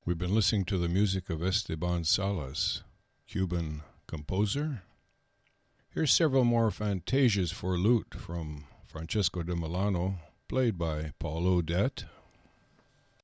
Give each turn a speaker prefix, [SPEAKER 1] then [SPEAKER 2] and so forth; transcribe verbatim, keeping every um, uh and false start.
[SPEAKER 1] We've been listening to the music of Esteban Salas, Cuban composer. Here's several more fantasias for lute from Francesco de Milano, played by Paul Odette.